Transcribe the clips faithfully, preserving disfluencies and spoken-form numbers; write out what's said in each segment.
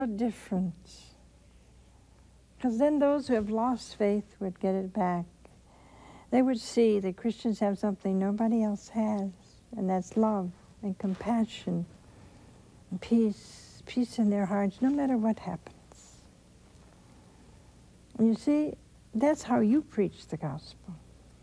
different. Because then those who have lost faith would get it back. They would see that Christians have something nobody else has, and that's love and compassion and peace, peace in their hearts, no matter what happens. And you see, that's how you preach the gospel.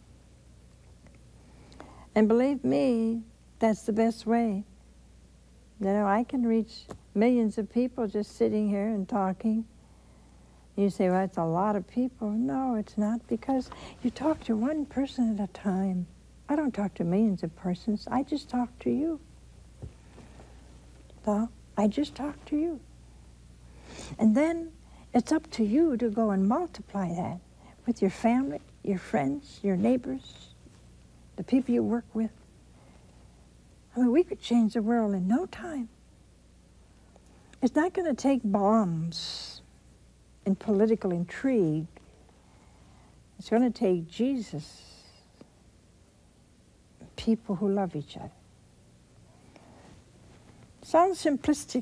And believe me, that's the best way. You know, I can reach millions of people just sitting here and talking. You say, well, it's a lot of people. No, it's not, because you talk to one person at a time. I don't talk to millions of persons. I just talk to you. So I just talk to you. And then it's up to you to go and multiply that with your family, your friends, your neighbors, the people you work with. I mean, we could change the world in no time. It's not going to take bombs and political intrigue. It's going to take Jesus, people who love each other. Sounds simplistic,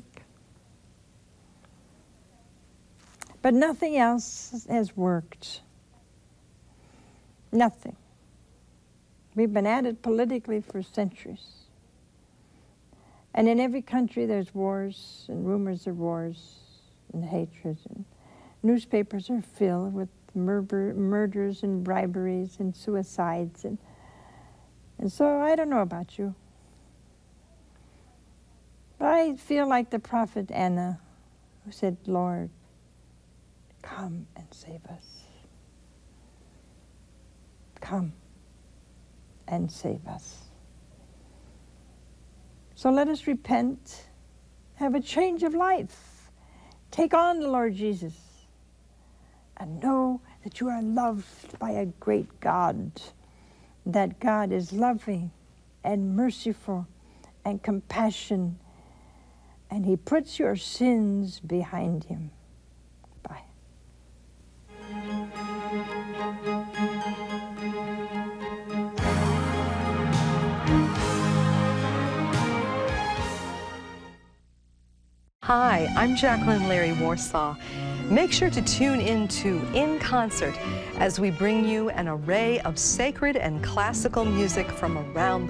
but nothing else has worked. Nothing. We've been at it politically for centuries. And in every country there's wars and rumors of wars and hatred. And newspapers are filled with murder, murders and briberies and suicides. And, and so I don't know about you, but I feel like the prophet Anna, who said, Lord, come and save us. Come and save us. So let us repent, have a change of life, take on the Lord Jesus, and know that you are loved by a great God, that God is loving and merciful and compassionate, and he puts your sins behind him. Bye. Hi, I'm Jacqueline Larry Warsaw. Make sure to tune in to In Concert as we bring you an array of sacred and classical music from around the world.